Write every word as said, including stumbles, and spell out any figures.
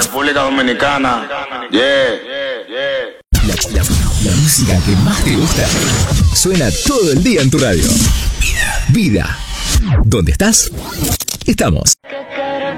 República Dominicana. Yeah, yeah. La, la, la música que más te gusta suena todo el día en tu radio. Vida. Vida. ¿Dónde estás? Estamos.